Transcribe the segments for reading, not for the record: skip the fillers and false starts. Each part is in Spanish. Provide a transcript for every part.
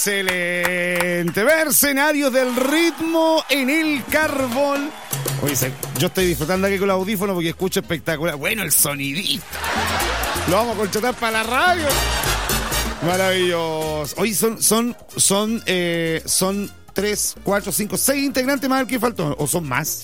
Excelente. Mercenarios del ritmo en el carbón. Oye, yo estoy disfrutando aquí con los audífonos porque escucho espectacular. Bueno, el sonidista. Lo vamos a contratar para la radio. Maravilloso. Hoy son 3, 4, 5, 6 integrantes más el que faltó. ¿O son más?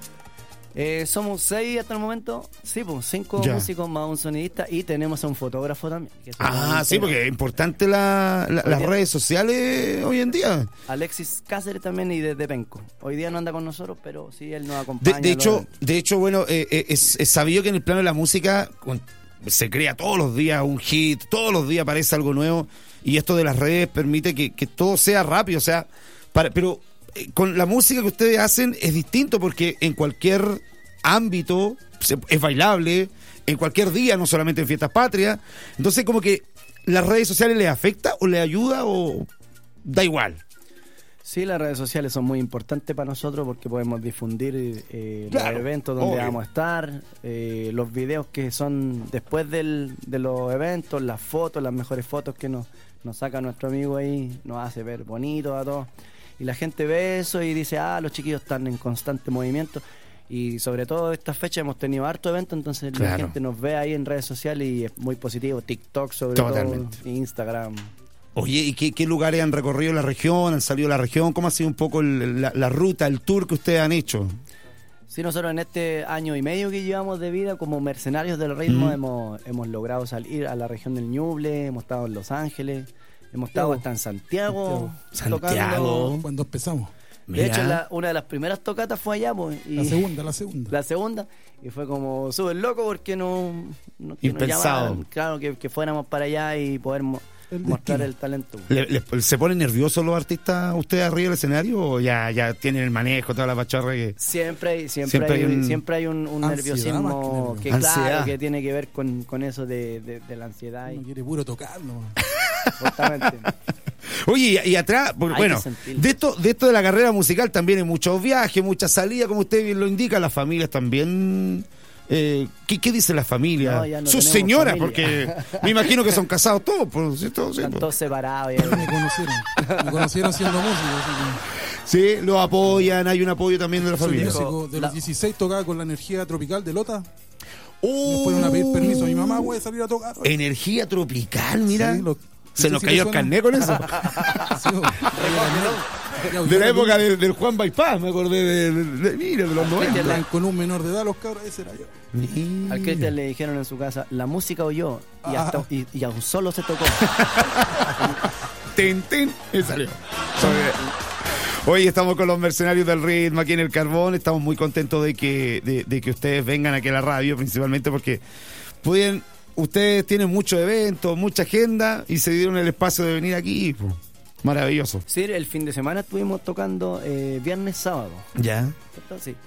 Somos 6 hasta el momento. Sí, pues 5 músicos más un sonidista y tenemos a un fotógrafo también. Sí, porque es importante las redes sociales hoy en día. Alexis Cáceres también y desde Penco. Hoy día no anda con nosotros, pero sí, él nos acompaña. De hecho, bueno, es sabido que en el plano de la música se crea todos los días un hit, todos los días aparece algo nuevo y esto de las redes permite que todo sea rápido, o sea, pero con la música que ustedes hacen es distinto porque en cualquier ámbito es bailable, en cualquier día, no solamente en fiestas patrias. Entonces, como que las redes sociales les afecta o les ayuda o da igual. Sí, las redes sociales son muy importantes para nosotros porque podemos difundir Claro, los eventos donde obvio. vamos a estar, los videos que son después de los eventos, las fotos, las mejores fotos que nos saca nuestro amigo ahí, nos hace ver bonito a todos. Y la gente ve eso y dice, los chiquillos están en constante movimiento. Y sobre todo esta fecha hemos tenido harto evento, entonces Claro. la gente nos ve ahí en redes sociales y es muy positivo. TikTok sobre Totalmente. todo, Instagram. Oye, ¿y qué lugares han recorrido la región? ¿Han salido de la región? ¿Cómo ha sido un poco la ruta, el tour que ustedes han hecho? Sí, nosotros en este año y medio que llevamos de vida como mercenarios del ritmo hemos logrado salir a la región del Ñuble, hemos estado en Los Ángeles, hemos estado hasta en Santiago. Tocando. Cuando empezamos. De hecho, una de las primeras tocatas fue allá. Pues, y La segunda. Y fue como súper loco porque que nos llamaran, claro, que fuéramos para allá y poder mostrar el talento. ¿Se ponen nerviosos los artistas ustedes arriba del escenario o ya tienen el manejo, toda la pachorra? Siempre hay un nerviosismo que claro que tiene que ver con eso de la ansiedad. No quiere puro tocar, ¿no? Justamente. Oye, y atrás, bueno, de esto de la carrera musical también hay muchos viajes, muchas salidas, como usted bien lo indica, las familias también. ¿Qué dice la familia? No sus señoras, familia. Porque me imagino que son casados todos, por cierto. Están todos separados. Me conocieron siendo músicos. Sí, lo apoyan, hay un apoyo también de la familia. Músico, de los 16 tocaba con la Energía Tropical de Lota. Me fueron a pedir permiso a mi mamá, voy a salir a tocar. Energía Tropical, mira. Sí, se nos cayó el carnet con eso. De la época del Juan Bypass, me acordé de los 90. Con un menor de edad, los cabros, ese era yo. Al Cristian le dijeron en su casa, la música oyó y aún solo se tocó. Ten, y salió. Hoy estamos con los mercenarios del ritmo aquí en el Carbón. Estamos muy contentos de que ustedes vengan aquí a la radio, principalmente porque ustedes tienen muchos eventos, mucha agenda y se dieron el espacio de venir aquí. Pues. Maravilloso. Sí, el fin de semana estuvimos tocando viernes, sábado. Ya. Sí.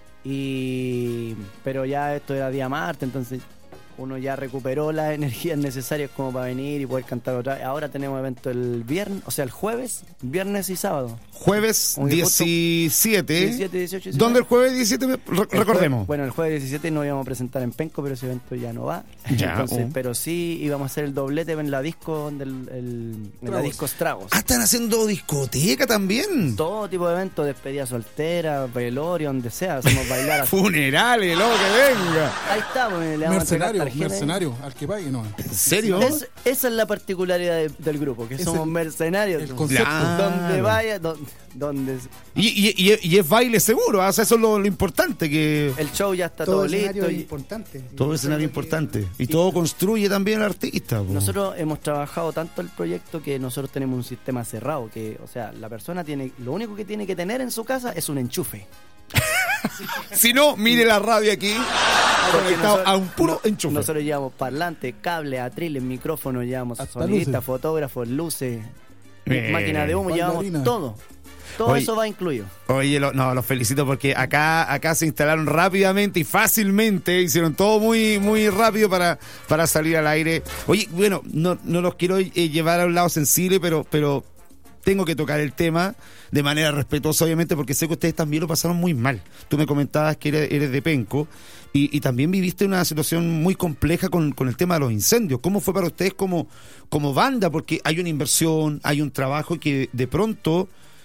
Pero ya esto era día martes, entonces uno ya recuperó las energías necesarias como para venir y poder cantar otra vez. Ahora tenemos evento el viernes, o sea, el jueves, viernes y sábado. Jueves 17. 17, 18, 19. ¿Dónde el jueves 17? Recordemos. Bueno, el jueves 17 nos íbamos a presentar en Penco, pero ese evento ya no va. Ya, entonces, pero sí íbamos a hacer el doblete en la disco, en la disco Estragos. ¿Están haciendo discoteca también? Todo tipo de eventos, despedida soltera, velorio, donde sea, hacemos bailar. Funerales, lo que venga. Ahí estamos, le vamos a entregar mercenario, al que pague, ¿no? ¿En serio? Esa es la particularidad del grupo, que somos mercenarios. El concepto. Donde vaya, donde... Y es baile seguro, o sea, eso es lo importante. Que el show ya está todo listo. Importante. Todo escenario importante. Y todo construye también al artista. Po. Nosotros hemos trabajado tanto el proyecto que nosotros tenemos un sistema cerrado, que, o sea, la persona lo único que tiene que tener en su casa es un enchufe. Si no, mire la radio aquí, conectado a un puro enchufe. Nosotros llevamos parlantes, cables, atriles, micrófonos, llevamos sonidistas, fotógrafos, luces, máquina de humo, llevamos todo. Todo eso va incluido. Oye, los felicito porque acá se instalaron rápidamente y fácilmente, hicieron todo muy, muy rápido para salir al aire. Oye, bueno, no los quiero llevar a un lado sensible, pero tengo que tocar el tema de manera respetuosa, obviamente, porque sé que ustedes también lo pasaron muy mal. Tú me comentabas que eres de Penco y también viviste una situación muy compleja con el tema de los incendios. ¿Cómo fue para ustedes como banda? Porque hay una inversión, hay un trabajo que de pronto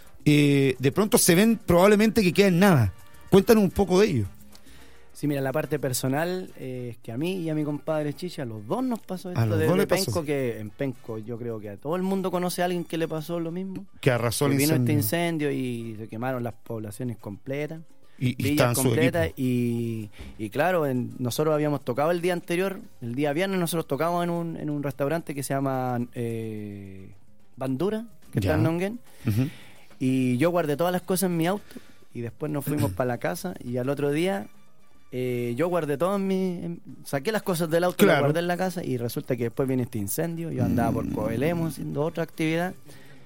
se ven probablemente que queda en nada. Cuéntanos un poco de ello. Sí, mira, la parte personal es que a mí y a mi compadre Chicha, a los dos nos pasó esto los de dos le Penco, pasó. Que en Penco yo creo que a todo el mundo conoce a alguien que le pasó lo mismo. Que arrasó el Que vino este incendio. incendio y se quemaron las poblaciones completas, Y villas estaban su completas, equipo. y claro, nosotros habíamos tocado el día anterior, el día viernes nosotros tocamos en un restaurante que se llama Bandura, que Ya. está en Nonguén, Ujú. y yo guardé todas las cosas en mi auto y después nos fuimos para la casa y al otro día yo guardé todo saqué las cosas del auto, Claro. las guardé en la casa y resulta que después viene este incendio. Yo andaba por Coelemo haciendo otra actividad,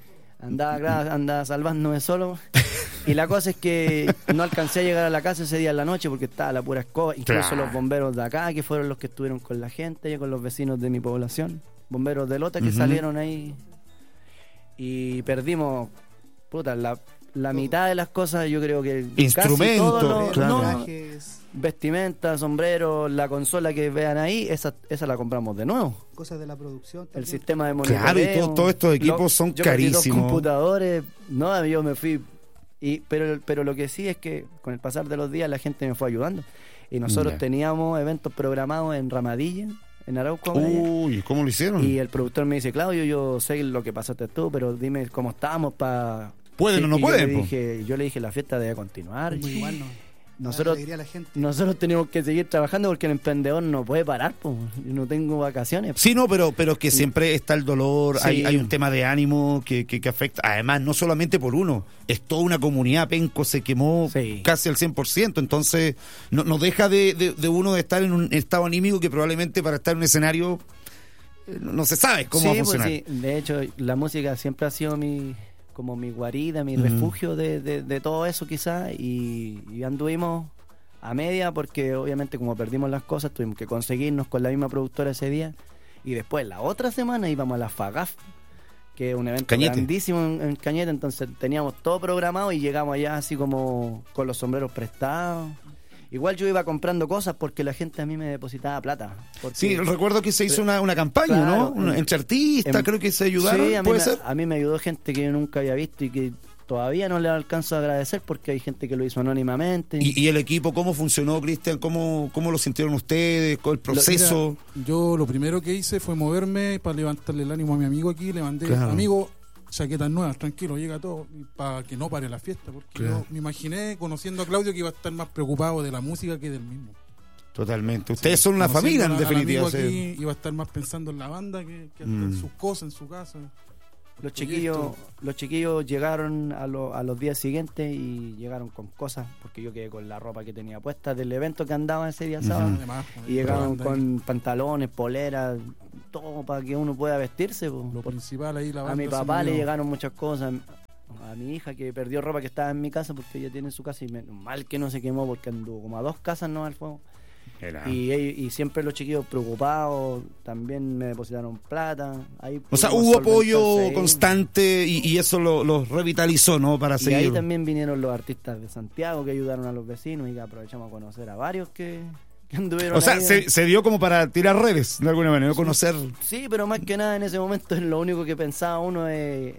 andaba salvándome solo y la cosa es que no alcancé a llegar a la casa ese día en la noche porque estaba la pura escoba. Incluso Claro. los bomberos de acá, que fueron los que estuvieron con la gente, con los vecinos de mi población, bomberos de Lota que Ujú. salieron ahí, y perdimos la mitad de las cosas. Yo creo que Instrumentos, casi todo claro. Trajes, vestimenta, sombrero, la consola que vean ahí, esa la compramos de nuevo. cosas de la producción. El también. sistema de monitoreo. Claro, y todos estos equipos son yo perdí dos carísimos. computadores, no, yo me fui. Pero lo que sí es que con el pasar de los días la gente me fue ayudando. Y nosotros Ya. teníamos eventos programados en Ramadilla, en Arauco. Uy, ¿cómo lo hicieron? Y el productor me dice, Claudio, yo sé lo que pasaste tú, pero dime cómo estábamos para... ¿Pueden o no pueden, po? Yo le dije, la fiesta debe continuar. Muy igual, ¿no? Nosotros- Alegría a la gente. Nosotros tenemos que seguir trabajando porque el emprendedor no puede parar, pues. Yo no tengo vacaciones. Sí, no, pero que siempre está el dolor, Sí. hay un tema de ánimo que afecta, además, no solamente por uno, es toda una comunidad. Penco se quemó Sí. casi al 100%, entonces no deja de uno de estar en un estado anímico que probablemente para estar en un escenario no se sabe cómo va a Sí, pues funcionar. sí. De hecho, la música siempre ha sido como mi guarida, mi refugio de todo eso quizás, y anduvimos a media porque obviamente como perdimos las cosas tuvimos que conseguirnos con la misma productora ese día, y después la otra semana íbamos a la FAGAF, que es un evento Cañete. grandísimo en Cañete. Entonces teníamos todo programado y llegamos allá así como con los sombreros prestados. Igual yo iba comprando cosas porque la gente a mí me depositaba plata. Porque- Sí, recuerdo que se hizo una campaña, Claro, ¿no? Entre artistas, creo que se ayudaron, Sí, ¿puede ser? a mí me ayudó gente que yo nunca había visto y que todavía no le alcanzo a agradecer porque hay gente que lo hizo anónimamente. ¿Y el equipo cómo funcionó, Cristian? ¿Cómo lo sintieron ustedes? ¿Con el proceso? Mira, yo lo primero que hice fue moverme para levantarle el ánimo a mi amigo aquí. Le mandé, Claro. amigo, chaquetas nuevas, tranquilo, llega todo, para que no pare la fiesta. Porque Claro. yo me imaginé, conociendo a Claudio, que iba a estar más preocupado de la música que del mismo. Totalmente. Ustedes son una Conociendo familia, en al definitiva. amigo sí. aquí, iba a estar más pensando en la banda que en sus cosas, en su casa. Los chiquillos llegaron a los días siguientes y llegaron con cosas, porque yo quedé con la ropa que tenía puesta del evento que andaba ese día sábado. Además, Y llegaron la banda con pantalones, poleras, todo para que uno pueda vestirse, po. Lo principal ahí, la banda. A mi se papá le movió. llegaron muchas cosas. A mi hija que perdió ropa que estaba en mi casa porque ella tiene su casa y menos mal que no se quemó porque anduvo como a 2 casas no al fuego. Y siempre los chiquillos preocupados también me depositaron plata. Ahí O sea, pudimos hubo solventarse apoyo ahí. constante y eso los revitalizó, ¿no? Para Y seguir. ahí también vinieron los artistas de Santiago que ayudaron a los vecinos y que aprovechamos a conocer a varios que anduvieron O sea, ahí. se dio como para tirar redes, de alguna manera, no conocer. Sí, pero más que nada en ese momento lo único que pensaba uno es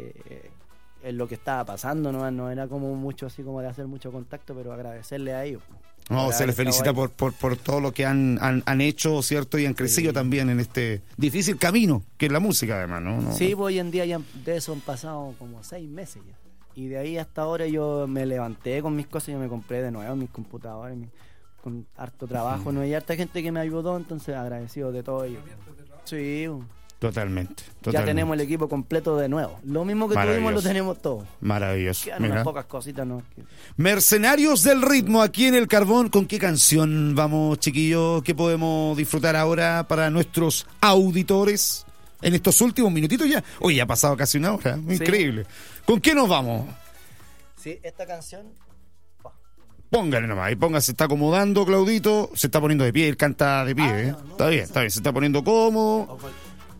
lo que estaba pasando, no era como mucho así como de hacer mucho contacto, pero agradecerle a ellos. No, Por se haber les felicita estado ahí. por todo lo que han hecho, ¿cierto? Y han crecido Sí. también en este difícil camino, que es la música, además, ¿no? Sí, pues hoy en día ya de eso han pasado como 6 meses ya. Y de ahí hasta ahora yo me levanté con mis cosas, yo me compré de nuevo mis computadores, con harto trabajo, no hay harta gente que me ayudó, entonces agradecido de todo ello. Sí, Totalmente. ya tenemos el equipo completo de nuevo. Lo mismo que tuvimos Maravilloso. lo tenemos todo. Maravilloso. Quedan Mira. unas pocas cositas, ¿no? Mercenarios del ritmo aquí en El Carbón. ¿Con qué canción vamos, chiquillos? ¿Qué podemos disfrutar ahora para nuestros auditores en estos últimos minutitos ya? Oye, ha pasado casi una hora. Increíble. ¿Con qué nos vamos? Sí, esta canción... Póngale nomás, y póngase, se está acomodando, Claudito, se está poniendo de pie, él canta de pie, ¿eh? no, Está bien, se está poniendo cómodo.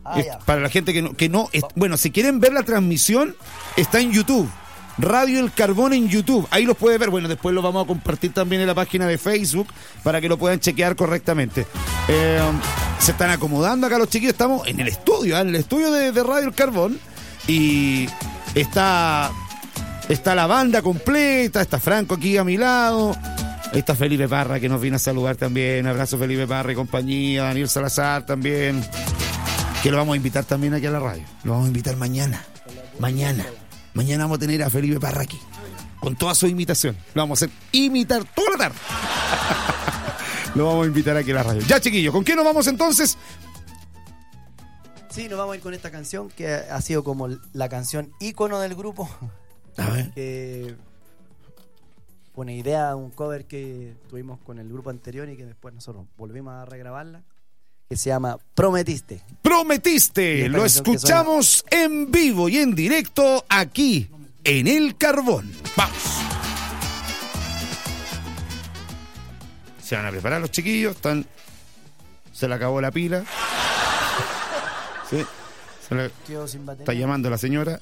Ya. la gente que no bueno, si quieren ver la transmisión, está en YouTube. Radio El Carbón en YouTube, ahí los puede ver. Bueno, después lo vamos a compartir también en la página de Facebook para que lo puedan chequear correctamente. Se están acomodando acá los chiquillos, estamos en el estudio, en el estudio de Radio El Carbón, y está la banda completa, está Franco aquí a mi lado, está Felipe Parra que nos viene a saludar también. Abrazo Felipe Parra y compañía, Daniel Salazar también, que lo vamos a invitar también aquí a la radio. Lo vamos a invitar mañana vamos a tener a Felipe Parra aquí, con toda su imitación. Lo vamos a hacer imitar toda la tarde. Lo vamos a invitar aquí a la radio. Ya, chiquillos, ¿con qué nos vamos entonces? Sí, nos vamos a ir con esta canción que ha sido como la canción ícono del grupo. A ver. Que pone idea, un cover que tuvimos con el grupo anterior y que después nosotros volvimos a regrabarla, que se llama Prometiste. Prometiste, lo escuchamos en vivo y en directo aquí en El Carbón. Vamos. Se van a preparar los chiquillos, se le acabó la pila. Sí. Quedó sin batería. Está llamando la señora.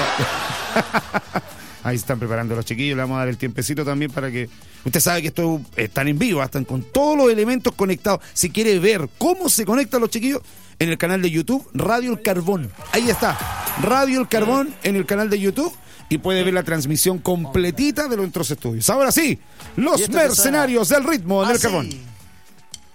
Ahí se están preparando los chiquillos. Le vamos a dar el tiempecito también para que... Usted sabe que esto están en vivo, están con todos los elementos conectados. Si quiere ver cómo se conectan los chiquillos, en el canal de YouTube, Radio El Carbón. Ahí está, Radio El Carbón en el canal de YouTube, y puede ver la transmisión completita de nuestros estudios. Ahora sí, los mercenarios del ritmo en El Carbón.